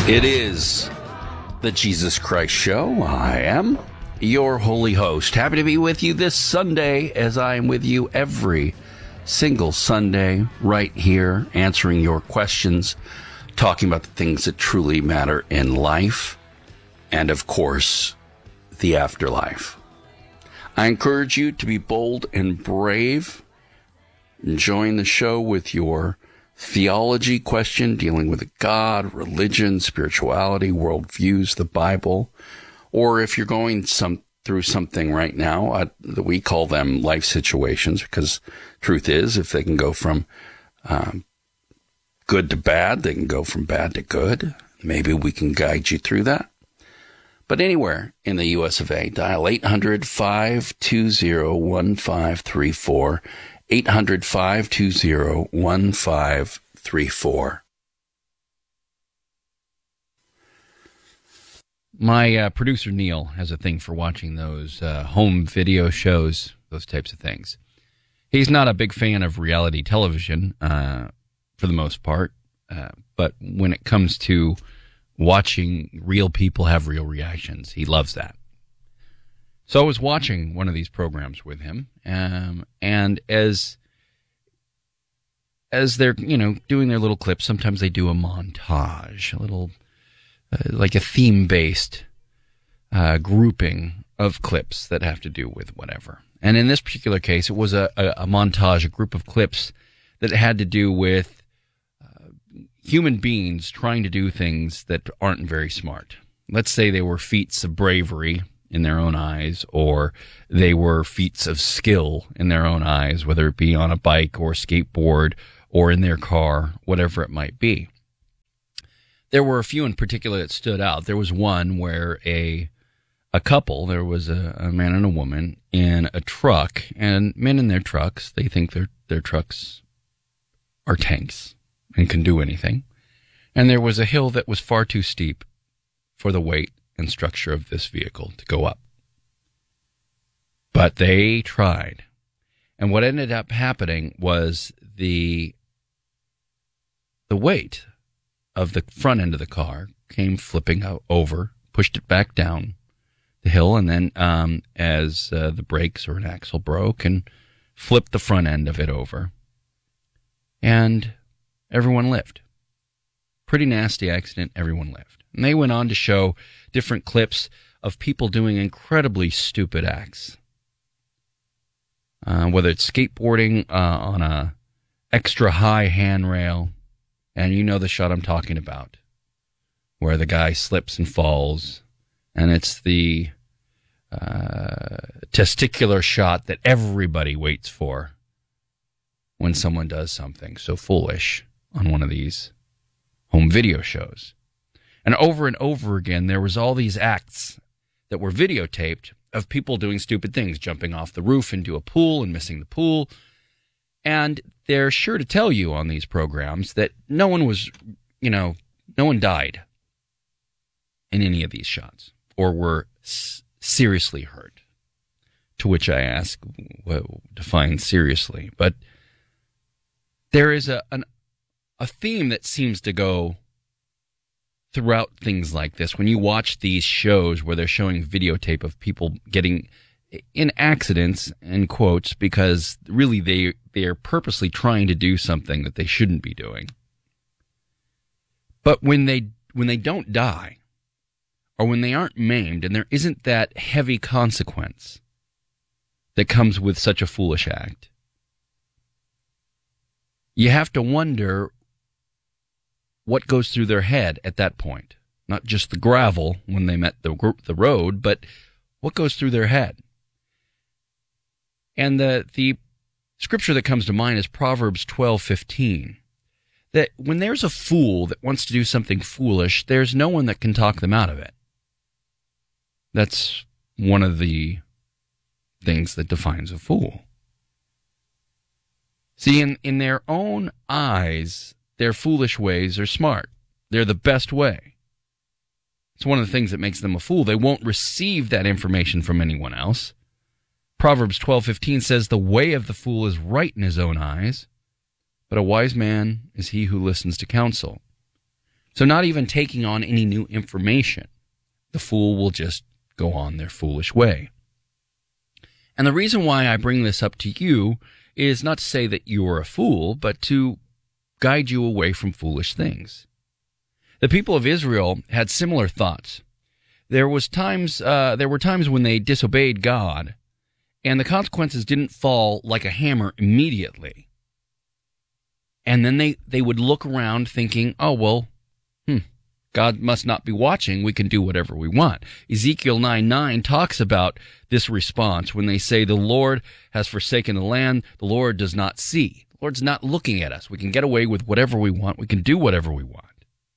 It is the Jesus Christ Show. I am your holy host. Happy to be with you this Sunday, as I am with you every single Sunday right here, answering your questions, talking about the things that truly matter in life, and of course, the afterlife. I encourage you to be bold and brave. Join the show with your theology question dealing with God, religion, spirituality, worldviews, the Bible, or if you're going through something right now, that we call them life situations, because truth is, if they can go from good to bad, they can go from bad to good. Maybe we can guide you through that. But anywhere in the U.S. of A., dial 800-520-1534, 800-520-1534. My producer Neil has a thing for watching those home video shows, those types of things. He's not a big fan of reality television for the most part, but when it comes to watching real people have real reactions, he loves that. So I was watching one of these programs with him, and as they're, doing their little clips, sometimes they do a montage, a little, like a theme-based grouping of clips that have to do with whatever. And in this particular case, it was a montage, a group of clips that had to do with human beings trying to do things that aren't very smart. Let's say they were feats of bravery in their own eyes, or they were feats of skill in their own eyes, whether it be on a bike or skateboard or in their car, whatever it might be. There were a few in particular that stood out. There was one where a couple, there was a man and a woman in a truck, and men in their trucks, they think their trucks are tanks and can do anything. And there was a hill that was far too steep for the weight and structure of this vehicle to go up. But they tried. And what ended up happening was the weight of the front end of the car came flipping over, pushed it back down the hill, and then as the brakes or an axle broke, and flipped the front end of it over. And everyone lived. Pretty nasty accident, everyone lived. And they went on to show different clips of people doing incredibly stupid acts. Whether it's skateboarding on a extra high handrail, and you know the shot I'm talking about, where the guy slips and falls, and it's the testicular shot that everybody waits for when someone does something so foolish on one of these home video shows. And over again, there was all these acts that were videotaped of people doing stupid things, jumping off the roof into a pool and missing the pool. And they're sure to tell you on these programs that no one died in any of these shots or were seriously hurt. To which I ask, what define seriously? But there is a theme that seems to go throughout things like this. When you watch these shows where they're showing videotape of people getting in accidents, in quotes, because really they are purposely trying to do something that they shouldn't be doing. But when they don't die, or when they aren't maimed, and there isn't that heavy consequence that comes with such a foolish act, you have to wonder what goes through their head at that point. Not just the gravel when they met the road, but what goes through their head. And the scripture that comes to mind is Proverbs 12:15. That when there's a fool that wants to do something foolish, there's no one that can talk them out of it. That's one of the things that defines a fool. See, in their own eyes, their foolish ways are smart. They're the best way. It's one of the things that makes them a fool. They won't receive that information from anyone else. Proverbs 12:15 says, "The way of the fool is right in his own eyes, but a wise man is he who listens to counsel." So not even taking on any new information, the fool will just go on their foolish way. And the reason why I bring this up to you is not to say that you are a fool, but to guide you away from foolish things. The people of Israel had similar thoughts. There were times when they disobeyed God, and the consequences didn't fall like a hammer immediately. And then they would look around thinking, oh, well, God must not be watching. We can do whatever we want. Ezekiel 9:9 talks about this response when they say, the Lord has forsaken the land, the Lord does not see. The Lord's not looking at us. We can get away with whatever we want. We can do whatever we want.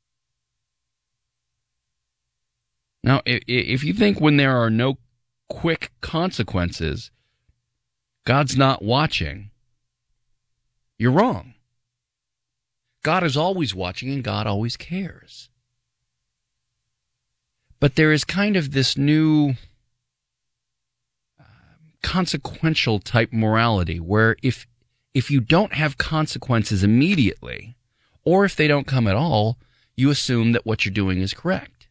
Now, if you think when there are no quick consequences, God's not watching, you're wrong. God is always watching and God always cares. But there is kind of this new consequential type morality where if you don't have consequences immediately, or if they don't come at all, you assume that what you're doing is correct.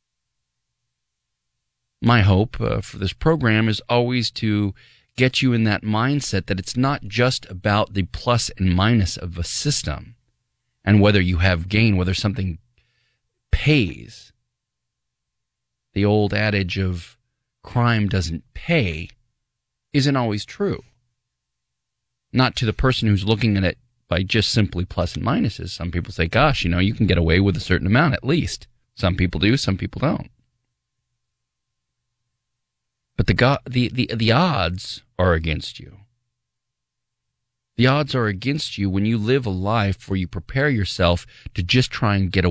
My hope for this program is always to get you in that mindset that it's not just about the plus and minus of a system and whether you have gain, whether something pays. The old adage of crime doesn't pay isn't always true. Not to the person who's looking at it by just simply plus and minuses. Some people say, gosh, you can get away with a certain amount at least. Some people do, some people don't. But the odds are against you. The odds are against you when you live a life where you prepare yourself to just try and get away.